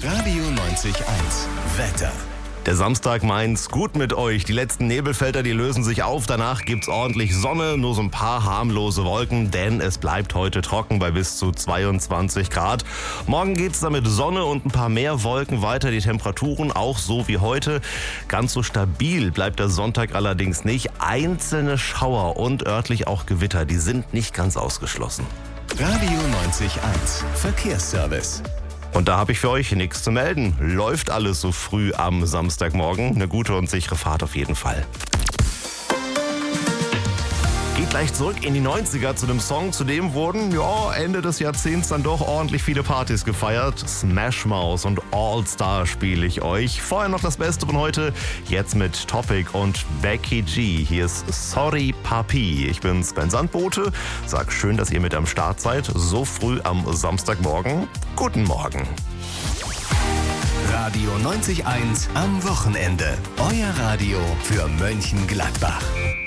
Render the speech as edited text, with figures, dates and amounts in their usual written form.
Radio 90.1 Wetter. Der Samstag meint's gut mit euch. Die letzten Nebelfelder, die lösen sich auf. Danach gibt's ordentlich Sonne, nur so ein paar harmlose Wolken, denn es bleibt heute trocken bei bis zu 22 Grad. Morgen geht's dann mit Sonne und ein paar mehr Wolken weiter. Die Temperaturen auch so wie heute. Ganz so stabil bleibt der Sonntag allerdings nicht. Einzelne Schauer und örtlich auch Gewitter, die sind nicht ganz ausgeschlossen. Radio 90.1 Verkehrsservice. Und da habe ich für euch nichts zu melden. Läuft alles so früh am Samstagmorgen. Eine gute und sichere Fahrt auf jeden Fall. Geht gleich zurück in die 90er zu dem Song, zu dem wurden Ende des Jahrzehnts dann doch ordentlich viele Partys gefeiert. Smash Mouth und All Star spiele ich euch. Vorher noch das Beste von heute, jetzt mit Topic und Becky G. Hier ist Sorry Papi. Ich bin's, Ben Sandbote. Sag schön, dass ihr mit am Start seid. So früh am Samstagmorgen. Guten Morgen. Radio 90.1 am Wochenende. Euer Radio für Mönchengladbach.